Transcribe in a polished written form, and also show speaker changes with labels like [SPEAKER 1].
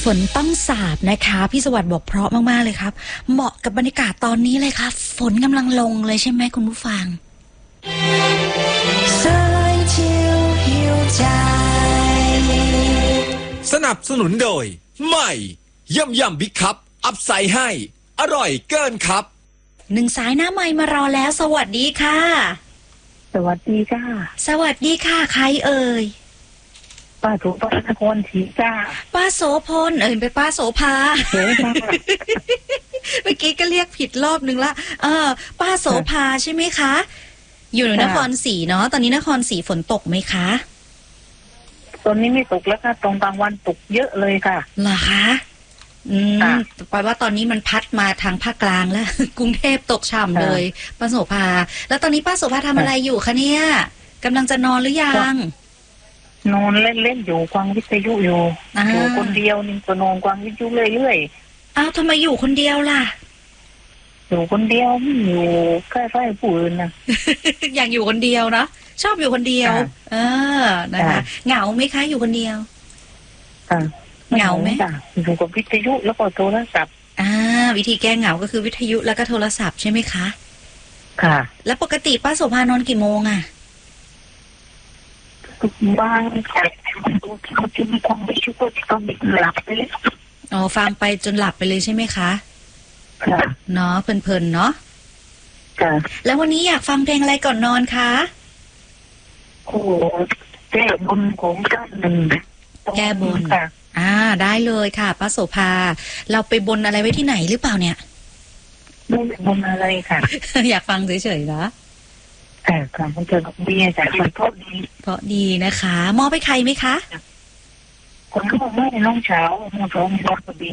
[SPEAKER 1] ฝนต้องสาดนะคะพี่สวัสดิ์บอกเพราะมากๆเลยครับเหมาะกับบรรยากาศตอนนี้เลยครับฝนกำลังลงเลยใช่ไหมคุณผู้ฟัง
[SPEAKER 2] สนับสนุนโดยใหม่ย่ำบิ๊กคัพอัพไซด์ให้อร่อยเกินครับ
[SPEAKER 1] หนึ่งสายหน้าไมค์มารอแล้วสวัสดีค่ะ
[SPEAKER 3] สวัสดีจ้า
[SPEAKER 1] สวัสดีค่ะใครเอ่ย
[SPEAKER 3] ป้าโสพลนครศรีจ้า
[SPEAKER 1] ป้าโสพลเป็นป้าโสภาเมื่อกี้ก็เรียกผิดรอบนึงละป้าโสภาใช่ไหมคะอยู่ในนครศรีเนาะตอนนี้นครศรีฝนตกไหมคะ
[SPEAKER 3] ตอนนี้ไม่ตกแล้วค่ะตรงกลางวันตกเยอะเลยค่ะ
[SPEAKER 1] เหรอคะแปลว่าตอนนี้มันพัดมาทางภาคกลางแล้ว กรุงเทพตกฉ่ำเลยป้าโสภาแล้วตอนนี้ป้าโสภาทำอะไรอยู่คะเนี่ยกำลังจะนอนหรือยัง
[SPEAKER 3] นอนเล่นอยู่ฟังวิทยุอยู่คนเดียวนี่ก็นอนฟังวิทยุเรื่อย
[SPEAKER 1] ๆอ้าวทำไมอยู่คนเดียวล่ะ
[SPEAKER 3] อยู่คนเดียวไม่อยู่ใกล้ๆผู้อื่นนะ
[SPEAKER 1] อยากอยู่คนเดียวเนาะชอบอยู่คนเดียวนะคะเหงาไหมคะอยู่คนเดียวเหงาไหม
[SPEAKER 3] อยู่กับวิทยุแล้วก็โทรศัพท์
[SPEAKER 1] วิธีแก้เหงาก็คือวิทยุแล้วก็โทรศัพท์ใช่ไหมคะ
[SPEAKER 3] ค่ะ
[SPEAKER 1] แล้วปกติป้าโสภานอนกี่โมงอ่ะ
[SPEAKER 3] บ้างเขาจะมีความวิทยุก็ต้องหลับไปเลย
[SPEAKER 1] ฟังไปจนหลับไปเลยใช่ไหมคะเนาะเพลินๆเนาะแล้ววันนี้อยากฟังเพลงอะไรก่อนนอนคะ
[SPEAKER 3] โอ้แก้บนของเจ้าหนึ่ง
[SPEAKER 1] แก้บนได้เลยค่ะป้าโสภาเราไปบนอะไรไว้ที่ไหนหรือเปล่าเนี่ย
[SPEAKER 3] ไม่บนอะไรค่ะ
[SPEAKER 1] อยากฟังเฉยๆนะ
[SPEAKER 3] ค่ะมันจะดีแต่มันเพ
[SPEAKER 1] ราะดีนะคะมอบไปใครไหมคะ
[SPEAKER 3] คนก็บอกไม่น้องเช้าน้องสาวมีรถพอดี